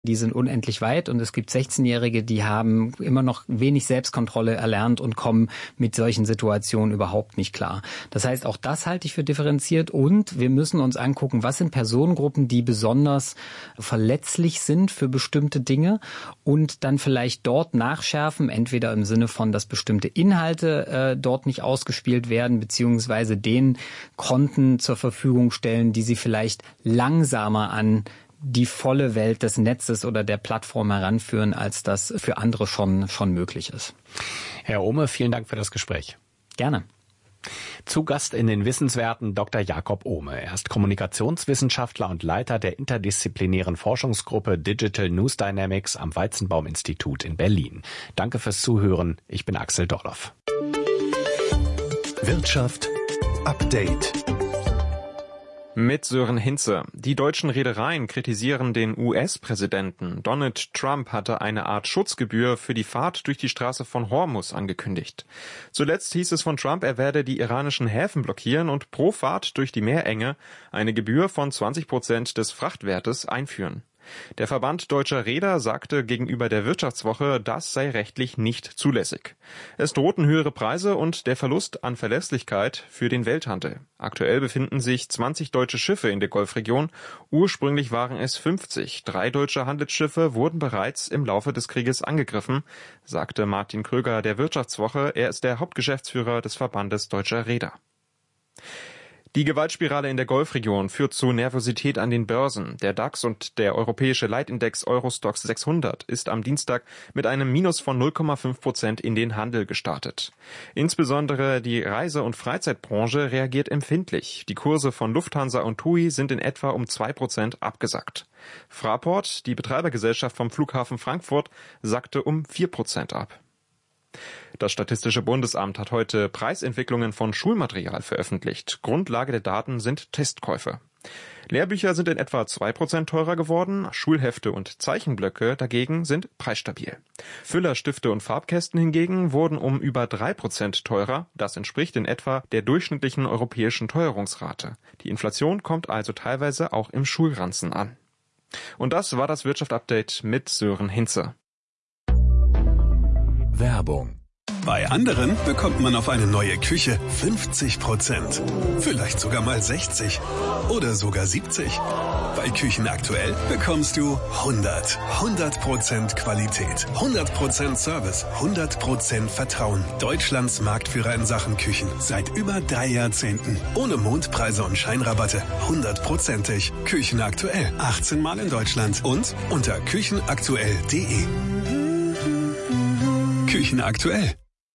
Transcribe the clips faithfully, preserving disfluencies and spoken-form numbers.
Die sind unendlich weit und es gibt sechzehnjährige, die haben immer noch wenig Selbstkontrolle erlernt und kommen mit solchen Situationen überhaupt nicht klar. Das heißt, auch das halte ich für differenziert und wir müssen uns angucken, was sind Personengruppen, die besonders verletzlich sind für bestimmte Dinge und dann vielleicht dort nachschärfen, entweder im Sinne von, dass bestimmte Inhalte äh, dort nicht ausgespielt werden, beziehungsweise den Konten zur Verfügung stellen, die sie vielleicht langsamer an die volle Welt des Netzes oder der Plattform heranführen, als das für andere schon, schon möglich ist. Herr Ohme, vielen Dank für das Gespräch. Gerne. Zu Gast in den Wissenswerten Doktor Jakob Ohme. Er ist Kommunikationswissenschaftler und Leiter der interdisziplinären Forschungsgruppe Digital News Dynamics am Weizenbaum-Institut in Berlin. Danke fürs Zuhören. Ich bin Axel Dorloff. Wirtschaft Update. Mit Sören Hinze. Die deutschen Reedereien kritisieren den U S-Präsidenten. Donald Trump hatte eine Art Schutzgebühr für die Fahrt durch die Straße von Hormuz angekündigt. Zuletzt hieß es von Trump, er werde die iranischen Häfen blockieren und pro Fahrt durch die Meerenge eine Gebühr von zwanzig Prozent des Frachtwertes einführen. Der Verband Deutscher Reeder sagte gegenüber der Wirtschaftswoche, das sei rechtlich nicht zulässig. Es drohten höhere Preise und der Verlust an Verlässlichkeit für den Welthandel. Aktuell befinden sich zwanzig deutsche Schiffe in der Golfregion. Ursprünglich waren es fünfzig. Drei deutsche Handelsschiffe wurden bereits im Laufe des Krieges angegriffen, sagte Martin Kröger der Wirtschaftswoche. Er ist der Hauptgeschäftsführer des Verbandes Deutscher Reeder. Die Gewaltspirale in der Golfregion führt zu Nervosität an den Börsen. Der DAX und der europäische Leitindex Eurostoxx sechshundert ist am Dienstag mit einem Minus von null Komma fünf Prozent in den Handel gestartet. Insbesondere die Reise- und Freizeitbranche reagiert empfindlich. Die Kurse von Lufthansa und TUI sind in etwa um zwei Prozent abgesackt. Fraport, die Betreibergesellschaft vom Flughafen Frankfurt, sackte um vier Prozent ab. Das Statistische Bundesamt hat heute Preisentwicklungen von Schulmaterial veröffentlicht. Grundlage der Daten sind Testkäufe. Lehrbücher sind in etwa zwei Prozent teurer geworden, Schulhefte und Zeichenblöcke dagegen sind preisstabil. Füller, Stifte und Farbkästen hingegen wurden um über drei Prozent teurer. Das entspricht in etwa der durchschnittlichen europäischen Teuerungsrate. Die Inflation kommt also teilweise auch im Schulranzen an. Und das war das Wirtschaft-Update mit Sören Hinze. Werbung. Bei anderen bekommt man auf eine neue Küche fünfzig Prozent. Vielleicht sogar mal sechzig oder sogar siebzig. Bei Küchen aktuell bekommst du hundert. hundert Prozent Qualität, hundert Prozent Service, hundert Prozent Vertrauen. Deutschlands Marktführer in Sachen Küchen seit über drei Jahrzehnten. Ohne Mondpreise und Scheinrabatte. hundertprozentig. Küchen aktuell. achtzehn Mal in Deutschland und unter küchenaktuell punkt de. Küchen aktuell.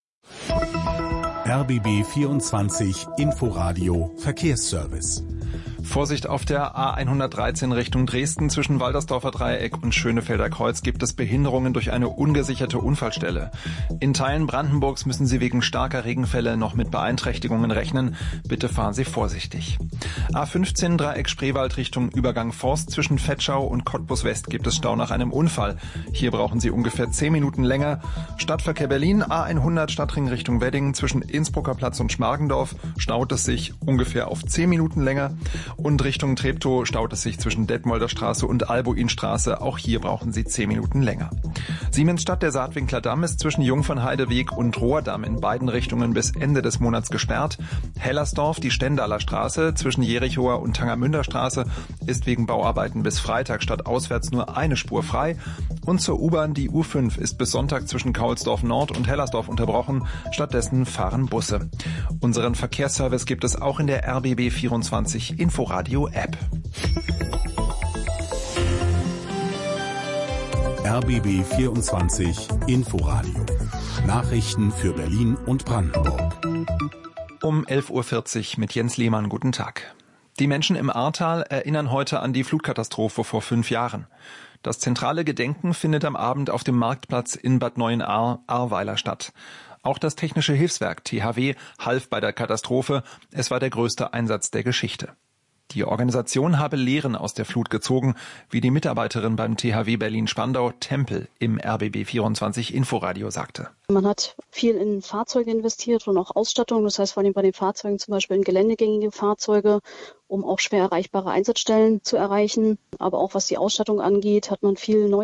R B B vierundzwanzig Inforadio Verkehrsservice. Vorsicht, auf der A hundertdreizehn Richtung Dresden zwischen Waltersdorfer Dreieck und Schönefelder Kreuz gibt es Behinderungen durch eine ungesicherte Unfallstelle. In Teilen Brandenburgs müssen Sie wegen starker Regenfälle noch mit Beeinträchtigungen rechnen. Bitte fahren Sie vorsichtig. A fünfzehn Dreieck Spreewald Richtung Übergang Forst zwischen Vetschau und Cottbus West gibt es Stau nach einem Unfall. Hier brauchen Sie ungefähr zehn Minuten länger. Stadtverkehr Berlin, A hundert Stadtring Richtung Wedding zwischen Innsbrucker Platz und Schmargendorf staut es sich ungefähr auf zehn Minuten länger. Und Richtung Treptow staut es sich zwischen Detmolder Straße und Albuinstraße. Auch hier brauchen Sie zehn Minuten länger. Siemensstadt, der Saatwinkler Damm ist zwischen Jungfernheideweg und Rohrdamm in beiden Richtungen bis Ende des Monats gesperrt. Hellersdorf, die Stendaler Straße zwischen Jerichoer und Tangermünder Straße ist wegen Bauarbeiten bis Freitag statt auswärts nur eine Spur frei. Und zur U-Bahn, die U fünf ist bis Sonntag zwischen Kaulsdorf Nord und Hellersdorf unterbrochen. Stattdessen fahren Busse. Unseren Verkehrsservice gibt es auch in der R B B vierundzwanzig Inforadio-App. R B B vierundzwanzig Inforadio. Nachrichten für Berlin und Brandenburg. Um elf Uhr vierzig mit Jens Lehmann. Guten Tag. Die Menschen im Ahrtal erinnern heute an die Flutkatastrophe vor fünf Jahren. Das zentrale Gedenken findet am Abend auf dem Marktplatz in Bad Neuenahr, Ahrweiler statt. Auch das Technische Hilfswerk T H W half bei der Katastrophe. Es war der größte Einsatz der Geschichte. Die Organisation habe Lehren aus der Flut gezogen, wie die Mitarbeiterin beim T H W Berlin-Spandau Tempel im R B B vierundzwanzig Inforadio sagte. Man hat viel in Fahrzeuge investiert und auch Ausstattung, das heißt vor allem bei den Fahrzeugen zum Beispiel in geländegängige Fahrzeuge, um auch schwer erreichbare Einsatzstellen zu erreichen. Aber auch was die Ausstattung angeht, hat man viel neue